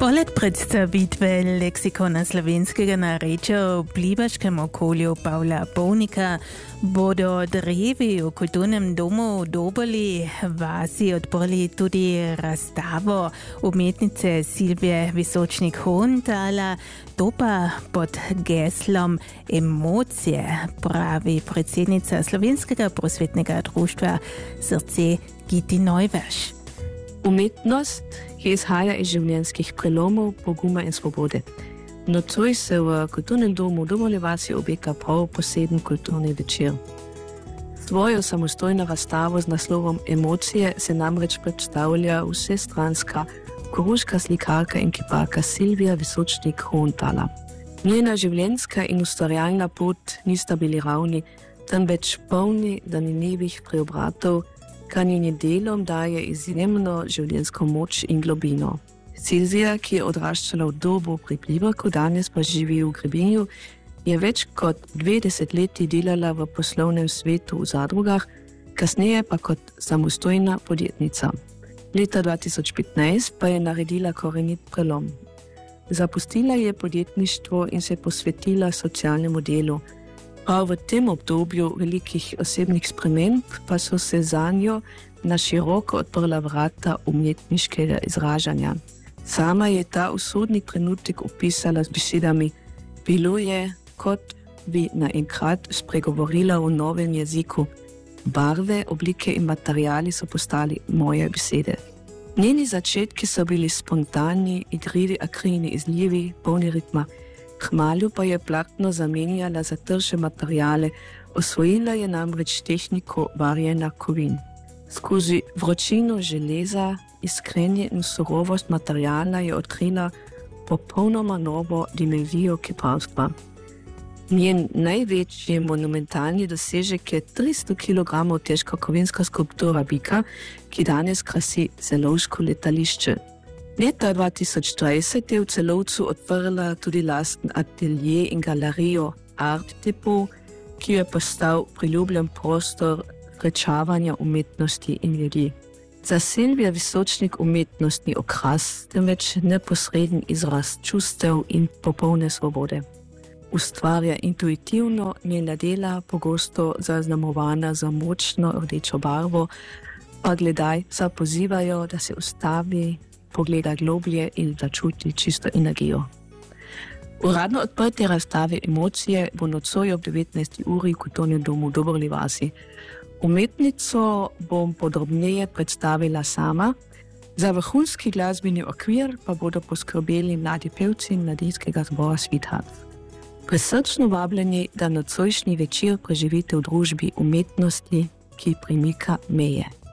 Poleg predstavitve leksikona slovenskega narečja v plivaškem okolju Pavla Bovnika bodo drevi v kulturnem domu v Doboli vasi odprli tudi razstavo umetnice Silvije Visočnik-Hohenthaler, to pa pod geslom Emocije, pravi predsednica Slovenskega prosvetnega društva Srce Giti Neuwirth. Umetnost, ki izhaja iz življenjskih prelomov, poguma in svobode. Nocoj se v kulturnem domu v Doboli vasi obeka prav poseben kulturni večer. Svojo samostojno razstavo z naslovom Emocije se namreč predstavlja vsestranska koroška slikarka in kiparka Silvija Visočnik-Hohenthaler. Njena življenjska in ustvarjalna pot nista bili ravni, temveč polni danjevih preobratov, kar njenim delom daje izjemno življenjsko moč in globino. Silvija, ki je odraščala v dobu pri Pliberku, danes pa živi v Grebinju, je več kot 2 desetletji delala v poslovnem svetu v zadrugah, kasneje pa kot samostojna podjetnica. Leta 2015 pa je naredila korenit prelom. Zapustila je podjetništvo in se posvetila socialnemu delu. Prav v tem obdobju velikih osebnih sprememb pa so se zanjo na široko odprla vrata umetniškega izražanja. Sama je ta usodni trenutek opisala z besedami: bilo je, kot bi naenkrat spregovorila v novem jeziku. Barve, oblike in materiali so postali moje besede. Njeni začetki so bili spontani, igrivi akrini izlivi, polni ritma. Kmalu pa je platno zamenjala za trše materiale, osvojila je namreč tehniko varjenja kovin. Skozi vročino železa, iskrenje in surovost materiala je odkrila popolnoma novo dimenzijo kiparstva. Njen največji monumentalni dosežek je 300 kg težka kovinska skulptura bika, ki danes krasi Celovško letališče. Leta 2020 je v Celovcu odprla tudi lasten atelje in galerijo Art Depot, ki je postal priljubljen prostor prečavanja umetnosti in ljudi. Za Silvijo Visočnik umetnost ni okras, temveč neposreden izraz čustev in popolne svobode. Ustvarja intuitivno, njena dela pogosto zaznamovana za močno rdečo barvo, pa gledalca pozivajo, da se ustavi, pogleda globlje in začuti čisto energijo. Uradno odprtje razstave Emocije bo nocoj ob 19. uri v kulturnem domu v Doboli vasi. Umetnico bom podrobneje predstavila sama, za vrhunski glasbeni okvir pa bodo poskrbeli mladi pevci mladinskega zbora Sweetheart. Prisrčno vabljeni, da nocojšnji večer preživite v družbi umetnosti, ki premika meje.